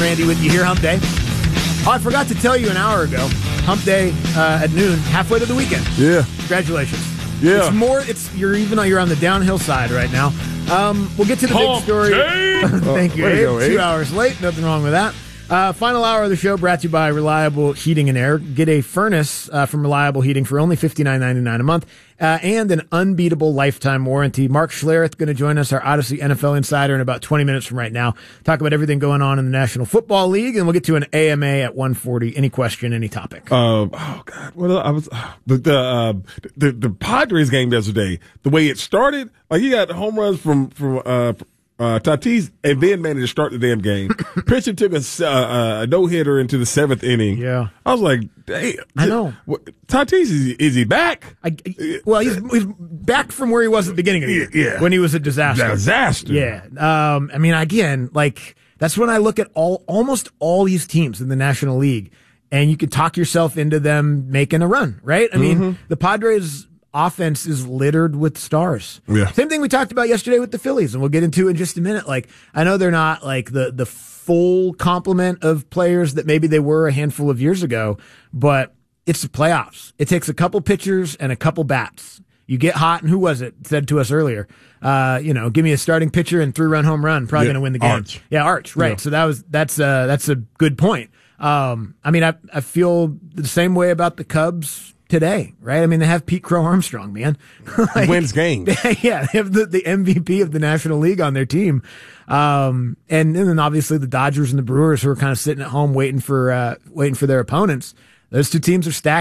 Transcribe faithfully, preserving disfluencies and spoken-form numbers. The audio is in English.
Randy with you here, Hump Day. Oh, I forgot to tell you an hour ago, Hump Day uh, at noon, halfway to the weekend. Yeah. Congratulations. Yeah. It's more, It's you're even though you're on the downhill side right now. Um, we'll get to the Hump big story. Day. Thank you, Oh, Abe. you go, Abe. Two hours late, nothing wrong with that. Uh, final hour of the show brought to you by Reliable Heating and Air. Get a furnace uh, from Reliable Heating for only fifty-nine ninety-nine a month uh, and an unbeatable lifetime warranty. Mark Schlereth going to join us, our Odyssey N F L insider, in about twenty minutes from right now. Talk about everything going on in the National Football League, and we'll get to an A M A at one forty. Any question, any topic. Uh, oh God! Well, I was uh, the the, uh, the the Padres game yesterday. The way it started, like he got home runs from from uh, uh, Tatis, and then managed to start the damn game. Pitcher took a, uh, a no hitter into the seventh inning. Yeah, I was like, "Damn!" I know. What, Tatis is he, is he back? I, well, he's, he's back from where he was at the beginning of the year, Yeah. when he was a disaster. Disaster. Yeah. Um, I mean, again, like that's when I look at all almost all these teams in the National League, and you could talk yourself into them making a run, right? I mean, Mm-hmm. the Padres offense is littered with stars. Yeah. Same thing we talked about yesterday with the Phillies, and we'll get into in just a minute. Like, I know they're not like the the full complement of players that maybe they were a handful of years ago, but it's the playoffs. It takes a couple pitchers and a couple bats. You get hot, and who was it said to us earlier? Uh, you know, give me a starting pitcher and three run home run, probably Yeah, going to win the game. Arch. Yeah, Arch, right? Yeah. So that was that's uh that's a good point. Um, I mean, I I feel the same way about the Cubs today, right? I mean, they have Pete Crow Armstrong, man. Like, He wins games. yeah, they have the, the M V P of the National League on their team. Um, and, and then obviously the Dodgers and the Brewers, who are kind of sitting at home waiting for uh, waiting for their opponents. Those two teams are stacked.